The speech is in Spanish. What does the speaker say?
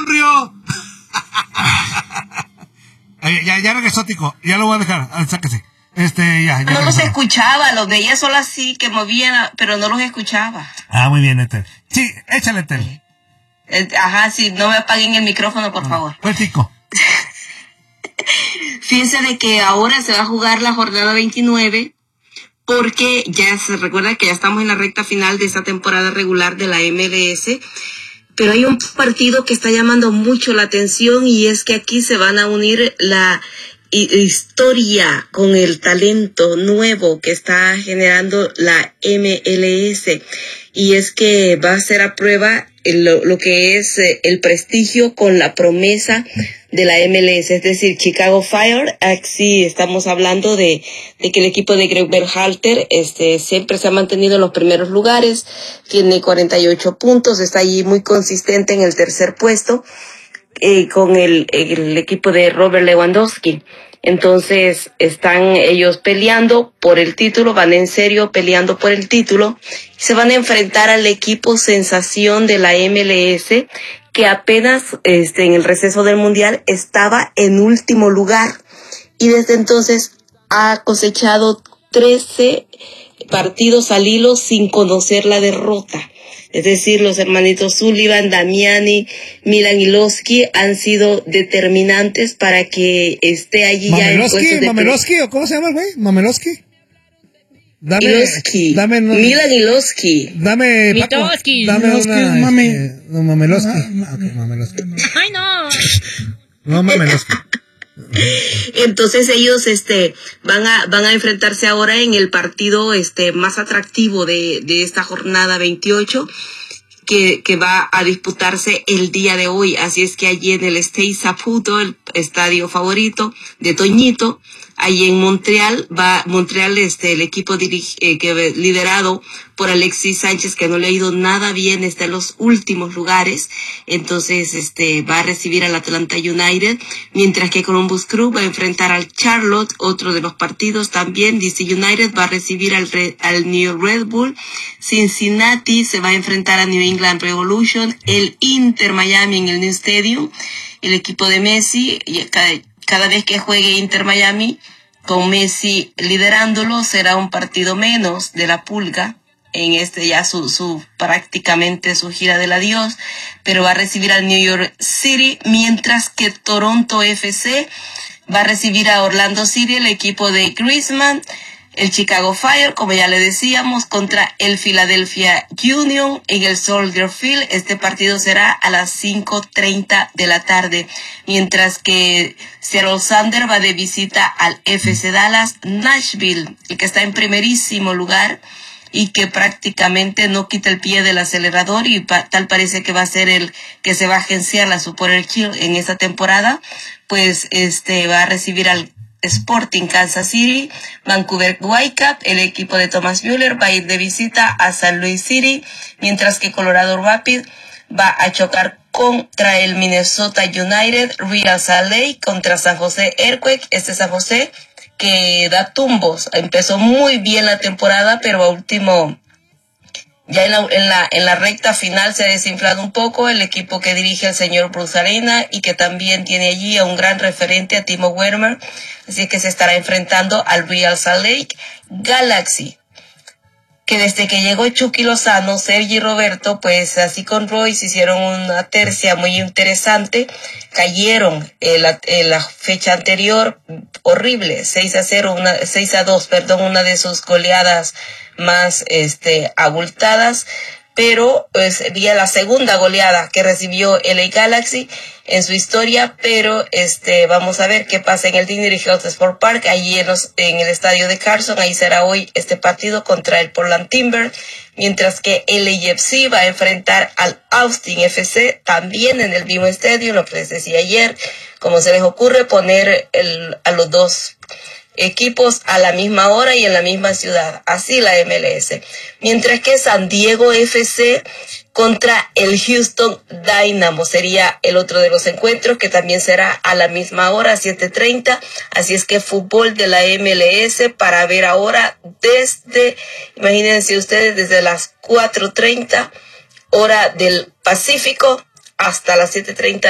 sonrió. Ya regresó, Tico. Ya lo voy a dejar. Sáquese. Ya. No los escuchaba, los veía solo así, que movían, pero no los escuchaba. Muy bien, Etel. Sí, échale, Etel. Ajá, sí, no me apaguen el micrófono, por favor. Pues, Tico. Fíjense de que ahora se va a jugar la jornada 29, porque ya se recuerda que ya estamos en la recta final de esta temporada regular de la MLS, pero hay un partido que está llamando mucho la atención y es que aquí se van a unir la historia con el talento nuevo que está generando la MLS, y es que va a ser a prueba lo que es el prestigio con la promesa de la MLS, es decir, Chicago Fire. Aquí estamos hablando de que el equipo de Greg Berhalter siempre se ha mantenido en los primeros lugares, tiene 48 puntos, está allí muy consistente en el tercer puesto, con el equipo de Robert Lewandowski. Entonces están ellos peleando por el título, van en serio peleando por el título. Se van a enfrentar al equipo sensación de la MLS, que apenas en el receso del Mundial estaba en último lugar y desde entonces ha cosechado 13 partidos al hilo sin conocer la derrota. Es decir, los hermanitos Sullivan, Damiani, Milan y Losky han sido determinantes para que esté allí ya en puestos de... ¿Mameloski o cómo se llama el güey? ¿Mameloski? Dame Milan y Losky. Dame Mitoski. Dame una... Mameloski. Ok, Mameloski. ¡Ay, no! No, Mameloski. Entonces ellos van a enfrentarse ahora en el partido más atractivo de esta jornada 28 que va a disputarse el día de hoy. Así es que allí en el Stade Saputo, el estadio favorito de Toñito, allí en Montreal, el equipo liderado por Alexis Sánchez, que no le ha ido nada bien, está en los últimos lugares. Entonces va a recibir al Atlanta United, mientras que Columbus Crew va a enfrentar al Charlotte. Otro de los partidos también, DC United va a recibir al New York Red Bull. Cincinnati se va a enfrentar a New England Revolution. El Inter Miami en el New Stadium, el equipo de Messi, y cada vez que juegue Inter Miami con Messi liderándolo, será un partido menos de la Pulga en ya prácticamente su gira del adiós, pero va a recibir al New York City, mientras que Toronto FC va a recibir a Orlando City, el equipo de Griezmann. El Chicago Fire, como ya le decíamos, contra el Philadelphia Union en el Soldier Field. Este partido será a las 5:30 de la tarde, mientras que Seattle Sander va de visita al FC Dallas. Nashville, el que está en primerísimo lugar y que prácticamente no quita el pie del acelerador, y tal parece que va a ser el que se va a agenciar la Supporter Shield en esta temporada, pues va a recibir al Sporting Kansas City. Vancouver Whitecaps, el equipo de Thomas Müller, va a ir de visita a San Luis City, mientras que Colorado Rapids va a chocar contra el Minnesota United. Real Salt Lake contra San Jose Earthquake. San Jose que da tumbos, empezó muy bien la temporada, pero a último, ya en la recta final se ha desinflado un poco. El equipo que dirige el señor Bruce Arena y que también tiene allí a un gran referente, a Timo Werner, así que se estará enfrentando al Real Salt Lake Galaxy, que desde que llegó Chucky Lozano, Sergi Roberto, pues así con Royce hicieron una tercia muy interesante. Cayeron en la fecha anterior, horrible, 6-2, una de sus goleadas más abultadas, pero pues sería la segunda goleada que recibió LA Galaxy en su historia. Pero vamos a ver qué pasa en el Dignity Health Sport Park, allí en el estadio de Carson. Ahí será hoy este partido contra el Portland Timbers, mientras que LAFC va a enfrentar al Austin FC también en el mismo estadio. Lo que les decía ayer, como se les ocurre poner a los dos equipos a la misma hora y en la misma ciudad, así la MLS. Mientras que San Diego FC contra el Houston Dynamo sería el otro de los encuentros, que también será a la misma hora, 7:30. Así es que fútbol de la MLS para ver ahora imagínense ustedes, desde las 4:30 hora del Pacífico hasta las 7:30